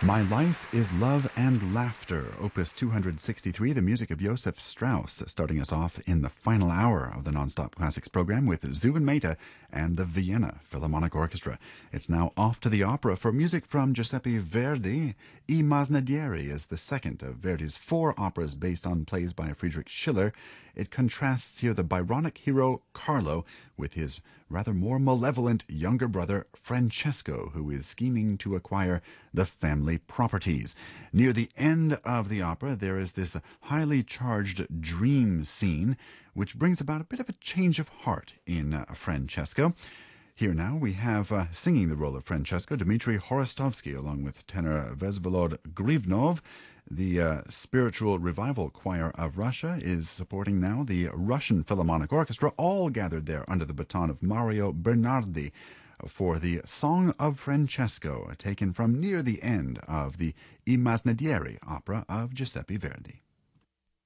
My Life is Love and Laughter, Opus 263, the music of Josef Strauss, starting us off in the final hour of the Nonstop Classics program with Zubin Mehta and the Vienna Philharmonic Orchestra. It's now off to the opera for music from Giuseppe Verdi. I Masnadieri is the second of Verdi's 4 operas based on plays by Friedrich Schiller. It contrasts here the Byronic hero Carlo with his rather more malevolent younger brother Francesco, who is scheming to acquire the family properties. Near the end of the opera, there is this highly charged dream scene, which brings about a bit of a change of heart in Francesco. Here now we have singing the role of Francesco, Dmitry Horostovsky, along with tenor Vezvolod Grivnov. The Spiritual Revival Choir of Russia is supporting now the Russian Philharmonic Orchestra, all gathered there under the baton of Mario Bernardi for the Song of Francesco, taken from near the end of the I Masnadieri opera of Giuseppe Verdi.